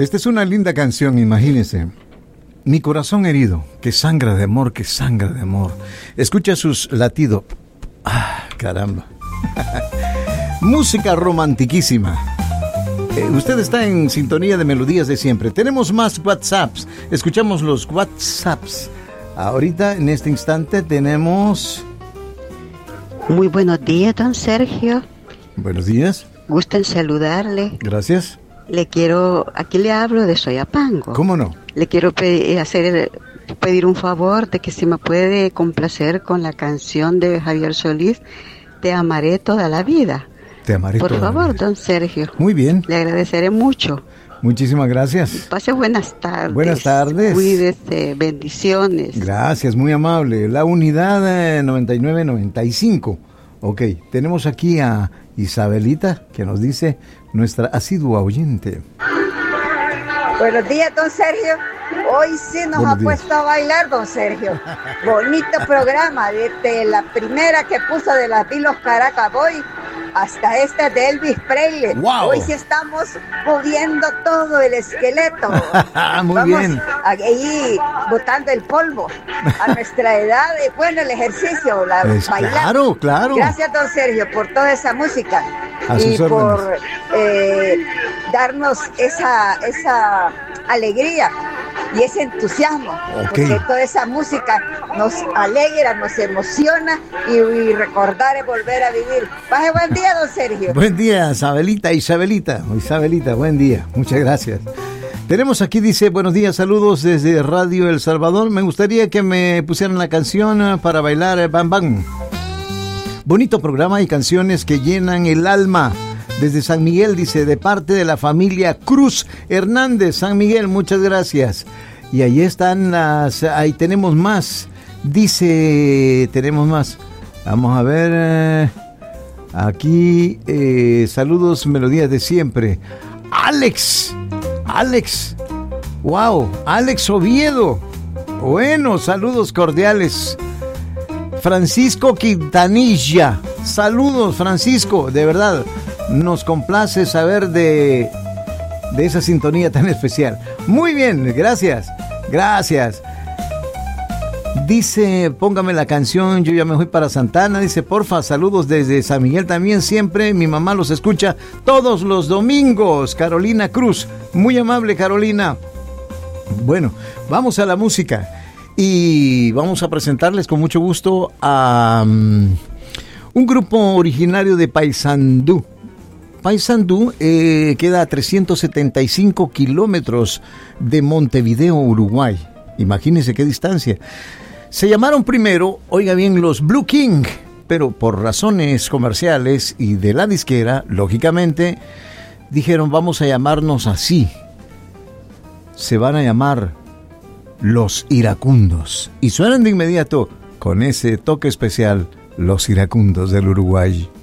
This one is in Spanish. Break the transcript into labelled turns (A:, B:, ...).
A: Esta es una linda canción, imagínense. Mi corazón herido, que sangra de amor, que sangra de amor. Escucha sus latidos. Ah, caramba. Música romantiquísima. Usted está en sintonía de Melodías de Siempre. Tenemos más WhatsApps. Escuchamos los WhatsApps. Ahorita, en este instante, tenemos...
B: Muy buenos días, don Sergio.
A: Buenos días.
B: Gusto en saludarle.
A: Gracias.
B: Aquí le hablo de Soyapango.
A: ¿Cómo no?
B: Le quiero pedir un favor de que si me puede complacer con la canción de Javier Solís, Te amaré toda la vida.
A: Te amaré
B: por
A: toda
B: favor,
A: la vida.
B: don Sergio.
A: Muy bien.
B: Le agradeceré mucho.
A: Muchísimas gracias.
B: Pase buenas tardes.
A: Buenas tardes.
B: Cuídese, bendiciones.
A: Gracias, muy amable. La unidad 9995. Ok, tenemos aquí a Isabelita, que nos dice nuestra asidua oyente.
C: Buenos días, don Sergio. Hoy sí nos ha puesto a bailar, don Sergio. Bonito programa, desde la primera que puso de las Vilos Caracas Boy hasta esta de Elvis Presley.
A: Wow.
C: Hoy sí estamos moviendo todo el esqueleto.
A: Muy bien.
C: Ahí botando el polvo. A nuestra edad, bueno, el ejercicio, bailar.
A: Claro.
C: Gracias, don Sergio, por toda esa música. Y por darnos esa alegría y ese entusiasmo, porque toda esa música nos alegra, nos emociona y recordar es volver a vivir. Pase buen día, don Sergio.
A: Buen día, Isabelita, buen día, muchas gracias. Tenemos aquí, dice, buenos días, saludos desde Radio El Salvador. Me gustaría que me pusieran la canción para bailar Bam Bam. Bonito programa y canciones que llenan el alma. Desde San Miguel, dice, de parte de la familia Cruz Hernández, San Miguel, muchas gracias. Y ahí están ahí tenemos más, dice, tenemos más. Vamos a ver, aquí, saludos, Melodías de Siempre. Alex, wow, Alex Oviedo. Bueno, saludos cordiales. Francisco Quintanilla, saludos, Francisco, de verdad. Nos complace saber de esa sintonía tan especial. Muy bien, gracias. Dice, póngame la canción, yo ya me voy para Santana. Dice, porfa, saludos desde San Miguel también siempre. Mi mamá los escucha todos los domingos. Carolina Cruz, muy amable, Carolina. Bueno, vamos a la música. Y vamos a presentarles con mucho gusto a un grupo originario de Paysandú. Paysandú queda a 375 kilómetros de Montevideo, Uruguay. Imagínense qué distancia. Se llamaron primero, oiga bien, los Blue King, pero por razones comerciales y de la disquera, lógicamente, dijeron vamos a llamarnos así. Se van a llamar Los Iracundos. Y suenan de inmediato con ese toque especial, Los Iracundos del Uruguay.